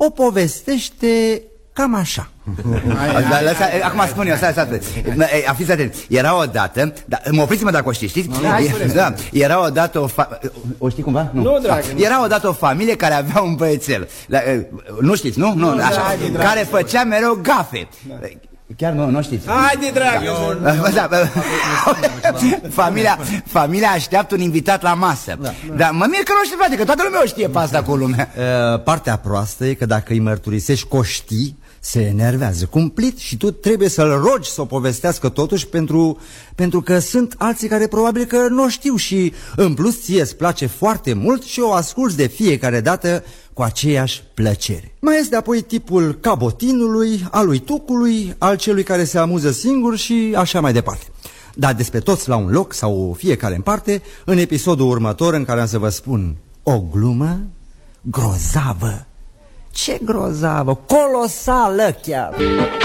o povestește cam așa. Acum spun eu, stai. Fiți atent. Era odată, mă opriți-mă dacă o știți? Era odată o știi cumva? Nu, dragă. Era odată o familie care avea un băiețel. Nu știți, nu? Nu, așa. Care făcea mereu gafe. Chiar nu știți. Haide, dragă. Familia așteaptă un invitat la masă. Dar mă mir că nu știu, frate, că toată lumea o știe pe asta cu lumea. Partea proastă e că dacă îi mărturisești că o știi, se enervează cumplit și tu trebuie să-l rogi să o povestească totuși, pentru că sunt alții care probabil că nu o știu și în plus ție îți place foarte mult și o asculți de fiecare dată cu aceeași plăcere. Mai este apoi tipul cabotinului, al lui tucului, al celui care se amuză singur și așa mai departe. Dar despre toți la un loc sau fiecare în parte, în episodul următor în care am să vă spun o glumă grozavă. Ce grozavă, colosală chiar!